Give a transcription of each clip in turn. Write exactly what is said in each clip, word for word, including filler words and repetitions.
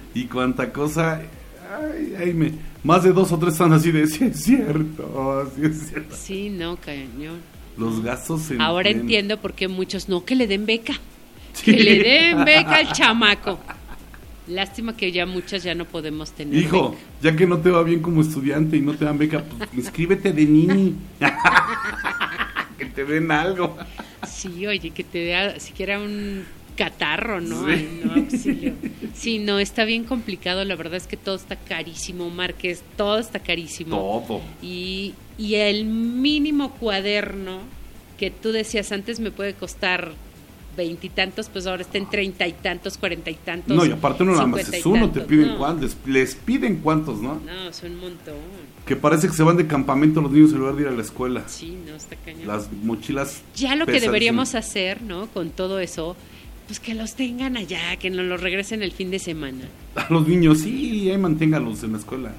y cuánta cosa. Ay, ay, me, más de dos o tres están así de, sí es cierto, sí es cierto. Sí, no, cañón. Los gastos en Ahora en... entiendo por qué muchos no, que le den beca. Sí. Que le den beca al chamaco. Lástima que ya muchas ya no podemos tener Hijo, beca. ya que no te va bien como estudiante y no te dan beca, pues inscríbete de nini. Que te den algo. Sí, oye, que te dé siquiera un catarro, ¿no? Sí. Ay, no, auxilio. Sí, no, está bien complicado, la verdad es que todo está carísimo, Márquez, todo está carísimo. Todo. Y, y el mínimo cuaderno que tú decías antes me puede costar veintitantos, pues ahora está en treinta y tantos, cuarenta y tantos. No, y aparte no nada más es uno, te piden no. cuántos, les piden cuántos, ¿no? No, son un montón. Que parece que se van de campamento los niños en lugar de ir a la escuela. Sí, no, está cañón. Las mochilas. Ya lo que pesan, deberíamos sí. hacer, ¿no? Con todo eso, pues que los tengan allá, que nos los regresen el fin de semana. A los niños, sí, ahí manténgalos en la escuela.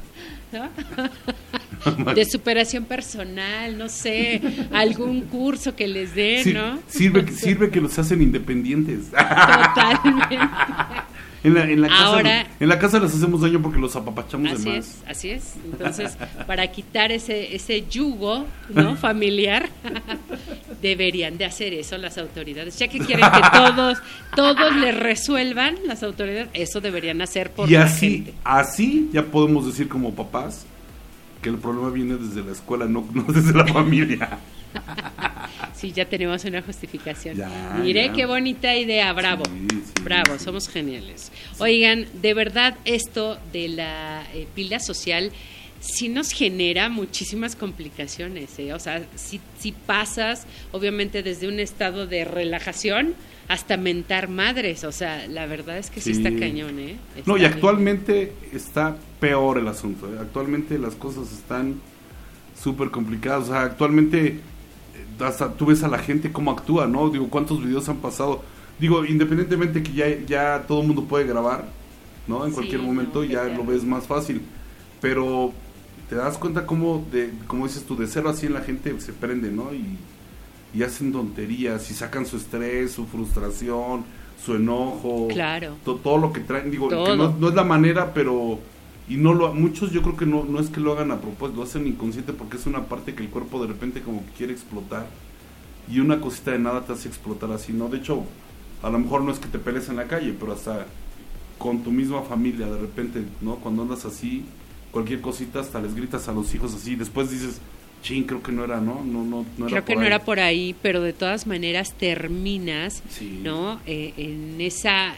¿No? De superación personal, no sé, algún curso que les den, Sí, ¿no? Sirve, sirve que los hacen independientes. Totalmente. En la, en la casa, Ahora, en la casa les hacemos daño porque los apapachamos así de más. es, así es. Entonces, para quitar ese ese yugo, ¿no? familiar, deberían de hacer eso las autoridades. Ya que quieren que todos todos les resuelvan las autoridades, eso deberían hacer por Y la así, gente. así ya podemos decir como papás que el problema viene desde la escuela, no, no desde la familia. Sí, ya tenemos una justificación. Ya, Mire ya. qué bonita idea, bravo. Sí, sí, bravo, sí. somos geniales. Oigan, de verdad esto de la eh, pila social sí nos genera muchísimas complicaciones, ¿eh? O sea, si, si pasas obviamente desde un estado de relajación hasta mentar madres, o sea, la verdad es que sí, Sí. está cañón, ¿eh? Está No, y bien. actualmente está peor el asunto. ¿eh? Actualmente las cosas están súper complicadas. O sea, actualmente eh, hasta tú ves a la gente cómo actúa, ¿no? Digo, ¿cuántos videos han pasado? Digo, independientemente que ya, ya todo el mundo puede grabar, ¿no? En Sí, cualquier no, momento qué ya terrible. lo ves más fácil. Pero te das cuenta cómo, de, como dices tú, de cero a cien la gente se prende, ¿no? Y, y hacen tonterías y sacan su estrés, su frustración, su enojo. Claro. To, todo lo que traen, digo, Todo. que no, no es la manera, pero... Y no lo muchos yo creo que no, no es que lo hagan a propósito, lo hacen inconsciente porque es una parte que el cuerpo de repente como que quiere explotar. Y una cosita de nada te hace explotar así, ¿no? De hecho, a lo mejor no es que te pelees en la calle, pero hasta con tu misma familia, de repente, ¿no? Cuando andas así, cualquier cosita hasta les gritas a los hijos así, después dices, chin, creo que no era, ¿no? No, no, no era Creo que por no ahí. era por ahí, pero de todas maneras terminas, Sí. ¿no? Eh, en esa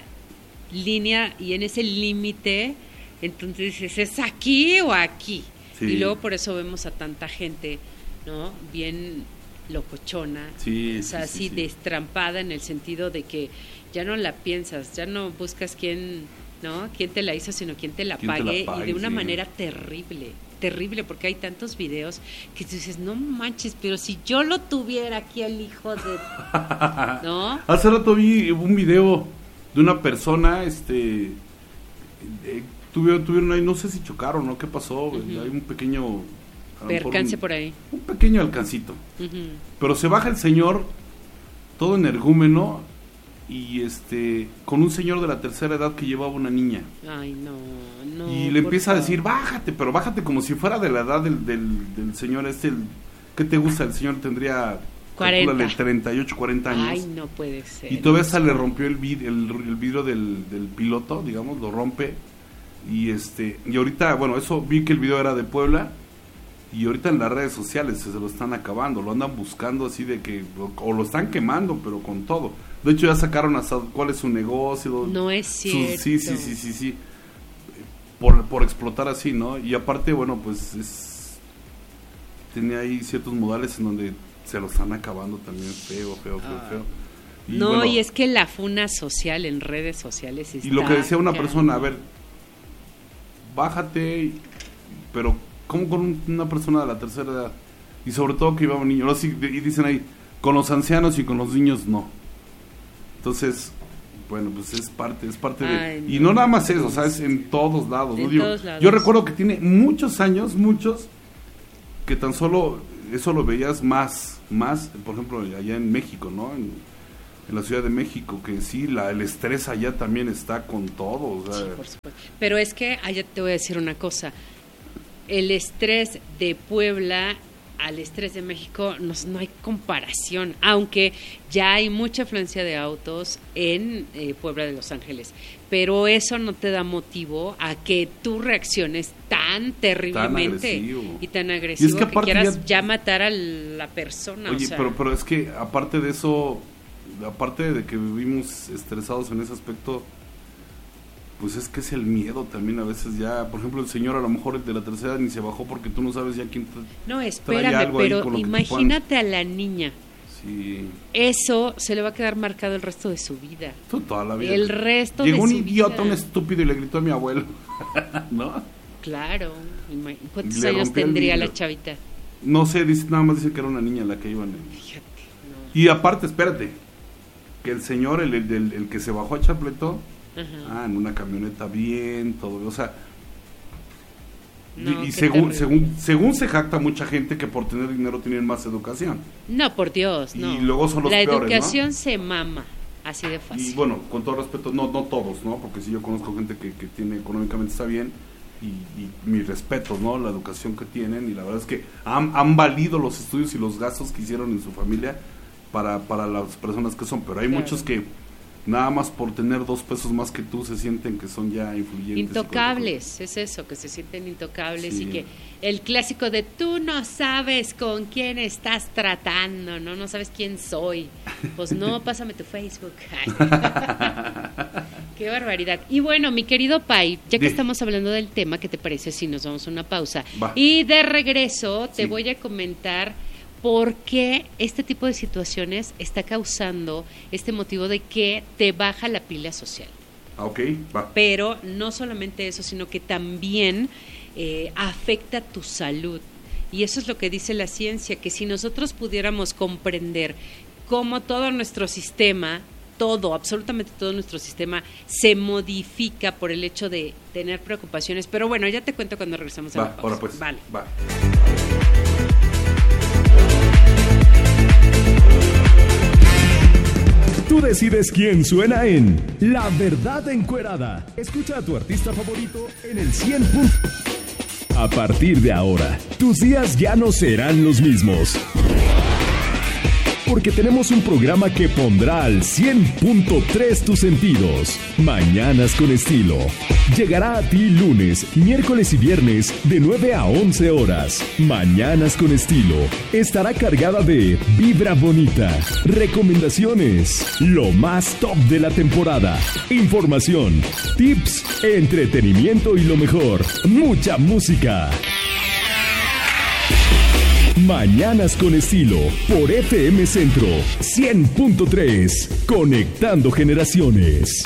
línea y en ese límite, entonces dices, ¿es aquí o aquí? Sí. Y luego por eso vemos a tanta gente, ¿no? Bien locochona, Sí, o sea, sí, sí, así sí. destrampada en el sentido de que ya no la piensas, ya no buscas quién, ¿no? quién te la hizo, sino quién te la, ¿Quién te la pague, pague, y de una sí. manera terrible, terrible, porque hay tantos videos que tú dices, no manches, pero si yo lo tuviera aquí el hijo de... ¿no? Hace rato vi un video de una persona, este, eh, tuvieron, tuvieron ahí, no sé si chocaron, ¿no? ¿Qué pasó? Ujú. Hay un pequeño... a lo mejor Percance un- por ahí. Un pequeño alcancito. Ujú. Pero se baja el señor, todo energúmeno, y este, con un señor de la tercera edad que llevaba una niña. Ay, no, no. y le por empieza a favor. decir, bájate, pero bájate como si fuera de la edad del, del, del señor este. El, ¿qué te gusta? El señor tendría cuarenta. calcúlale, treinta y ocho, cuarenta años. Ay, no puede ser. Y todavía hasta le rompió el, vid, el, el vidrio del, del piloto, digamos, lo rompe. Y este y ahorita, bueno, eso vi que el video era de Puebla. Y ahorita en las redes sociales se lo están acabando, lo andan buscando así de que, o, o lo están quemando, pero con todo. De hecho ya sacaron hasta cuál es su negocio. No es sus- cierto. sí, sí, sí, sí, sí. Por, por explotar así, ¿no? Y aparte, bueno, pues es, tenía ahí ciertos modales en donde se lo están acabando también feo, feo, feo, Ah. feo. Y No, bueno, y es que la funa social en redes sociales está... y lo que decía una cañón. persona, a ver, bájate, pero ¿cómo con un- una persona de la tercera edad? Y sobre todo que iba un niño, ¿no? Sí, y dicen ahí, con los ancianos y con los niños no. Entonces, bueno, pues es parte, es parte Ay, de... Y no. no nada más eso, o sea, es en todos lados, ¿no? En Digo, todos lados. yo recuerdo que tiene muchos años, muchos, que tan solo eso lo veías más, más, por ejemplo, allá en México, ¿no? En, en la Ciudad de México, que sí, la, el estrés allá también está con todo. O sea, sí, por supuesto. Pero es que allá te voy a decir una cosa, el estrés de Puebla al estrés de México no, no hay comparación, aunque ya hay mucha afluencia de autos en eh, Puebla de Los Ángeles, pero eso no te da motivo a que tú reacciones tan terriblemente tan y tan agresivo y es que, que quieras ya, ya matar a la persona. Oye, o sea, pero, pero es que aparte de eso, aparte de que vivimos estresados en ese aspecto, pues es que es el miedo también a veces ya. Por ejemplo, el señor a lo mejor el de la tercera ni se bajó porque tú no sabes ya quién te, no, espérame, pero imagínate a la niña. Sí. Eso se le va a quedar marcado el resto de su vida. Tú, toda la vida. El resto Llegó de su vida. Llegó un idiota, un estúpido y le gritó a mi abuelo. ¿No? Claro. ¿Cuántos años tendría la chavita? No sé, dice, nada más dice que era una niña la que iban. En... Fíjate. No. Y aparte, espérate, que el señor, el, el, el, el que se bajó a Chapleto, ah, en una camioneta bien, todo, o sea, no, y, y según, según según se jacta mucha gente que por tener dinero tienen más educación. No, por Dios, no. Y luego son los la peores, educación, ¿no? Se mama, así de fácil. Y bueno, con todo respeto, no no todos, ¿no? Porque sí yo conozco gente que, que tiene económicamente está bien y, y mis respetos, ¿no? La educación que tienen y la verdad es que han, han valido los estudios y los gastos que hicieron en su familia para, para las personas que son, pero hay claro. muchos que nada más por tener dos pesos más que tú se sienten que son ya influyentes. Intocables, es eso, que se sienten intocables sí. Y que el clásico de tú no sabes con quién estás tratando, no, no sabes quién soy. Pues no, pásame tu Facebook. Qué barbaridad. Y bueno, mi querido Pai, ya que sí. estamos hablando del tema, ¿qué te parece si nos vamos a una pausa? Va. Y de regreso te sí. voy a comentar por qué este tipo de situaciones está causando este motivo de que te baja la pila social. Ah, ok, va. Pero no solamente eso, sino que también eh, afecta tu salud. Y eso es lo que dice la ciencia, que si nosotros pudiéramos comprender cómo todo nuestro sistema, todo, absolutamente todo nuestro sistema se modifica por el hecho de tener preocupaciones. Pero bueno, ya te cuento cuando regresamos a va, la pausa. Ahora pues, vale. Va. Tú decides quién suena en La Verdad Encuerada. Escucha a tu artista favorito en el cien. A partir de ahora, tus días ya no serán los mismos. Porque tenemos un programa que pondrá al cien punto tres tus sentidos. Mañanas con Estilo. Llegará a ti lunes, miércoles y viernes de nueve a once horas. Mañanas con Estilo. Estará cargada de vibra bonita, recomendaciones, lo más top de la temporada, información, tips, entretenimiento y lo mejor, mucha música. Mañanas con Estilo, por F M Centro, cien punto tres, conectando generaciones.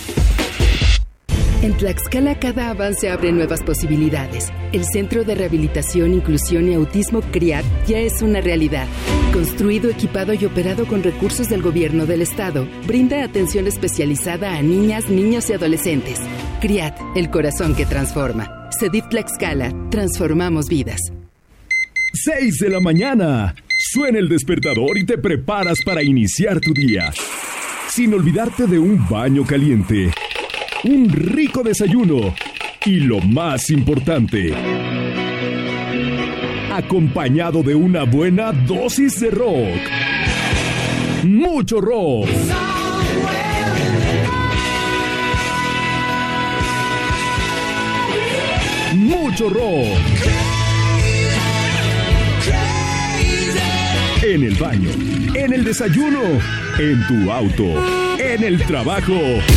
En Tlaxcala cada avance abre nuevas posibilidades. El Centro de Rehabilitación, Inclusión y Autismo CRIAT ya es una realidad. Construido, equipado y operado con recursos del gobierno del estado, brinda atención especializada a niñas, niños y adolescentes. CRIAT, el corazón que transforma. CEDIF Tlaxcala, transformamos vidas. seis de la mañana. Suena el despertador y te preparas para iniciar tu día. Sin olvidarte de un baño caliente, un rico desayuno y lo más importante, acompañado de una buena dosis de rock. Mucho rock. Mucho rock. En el baño, en el desayuno, en tu auto, en el trabajo.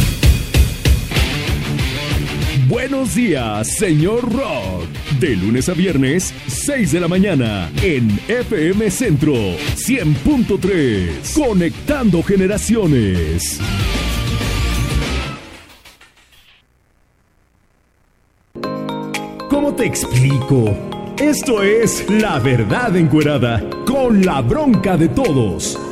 Buenos días, señor Rock. De lunes a viernes, seis de la mañana, en F M Centro, cien punto tres. Conectando generaciones. ¿Cómo te explico? Esto es La Verdad Encuerada, con la bronca de todos.